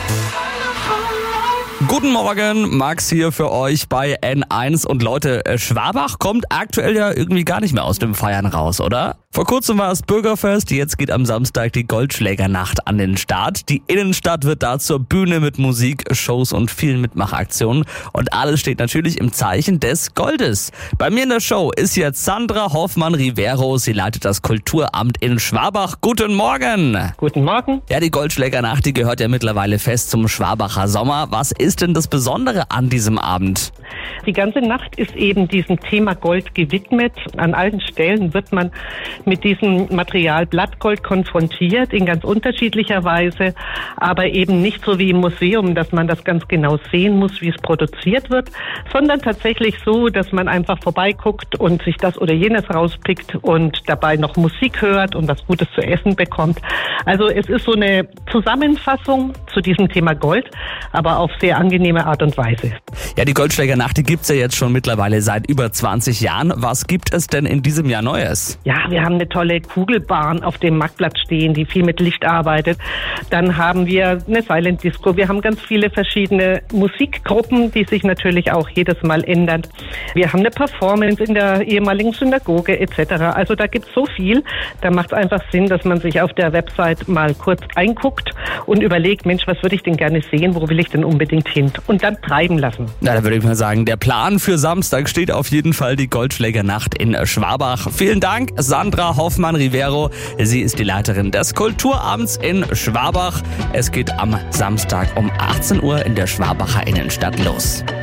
Guten Morgen, Max hier für euch bei N1. Und Leute, Schwabach kommt aktuell ja irgendwie gar nicht mehr aus dem Feiern raus, oder? Vor kurzem war es Bürgerfest, jetzt geht am Samstag die Goldschlägernacht an den Start. Die Innenstadt wird da zur Bühne mit Musik, Shows und vielen Mitmachaktionen. Und alles steht natürlich im Zeichen des Goldes. Bei mir in der Show ist jetzt Sandra Hoffmann-Rivero. Sie leitet das Kulturamt in Schwabach. Guten Morgen. Guten Morgen. Ja, die Goldschlägernacht, die gehört ja mittlerweile fest zum Schwabacher Sommer. Was ist denn das Besondere an diesem Abend? Die ganze Nacht ist eben diesem Thema Gold gewidmet. An allen Stellen wird man mit diesem Material Blattgold konfrontiert, in ganz unterschiedlicher Weise, aber eben nicht so wie im Museum, dass man das ganz genau sehen muss, wie es produziert wird, sondern tatsächlich so, dass man einfach vorbeiguckt und sich das oder jenes rauspickt und dabei noch Musik hört und was Gutes zu essen bekommt. Also es ist so eine Zusammenfassung zu diesem Thema Gold, aber auf sehr angenehme Art und Weise. Ja, die Goldschlägernacht, die gibt's ja jetzt schon mittlerweile seit über 20 Jahren. Was gibt es denn in diesem Jahr Neues? Ja, wir haben eine tolle Kugelbahn auf dem Marktplatz stehen, die viel mit Licht arbeitet. Dann haben wir eine Silent Disco. Wir haben ganz viele verschiedene Musikgruppen, die sich natürlich auch jedes Mal ändern. Wir haben eine Performance in der ehemaligen Synagoge etc. Also da gibt's so viel. Da macht es einfach Sinn, dass man sich auf der Website mal kurz einguckt und überlegt, Mensch, was würde ich denn gerne sehen? Wo will ich denn unbedingt hin? Und dann treiben lassen. Na, da würde ich mal sagen, der Plan für Samstag steht auf jeden Fall die Goldschlägernacht in Schwabach. Vielen Dank, Sandra Hoffmann-Rivero. Sie ist die Leiterin des Kulturamts in Schwabach. Es geht am Samstag um 18 Uhr in der Schwabacher Innenstadt los.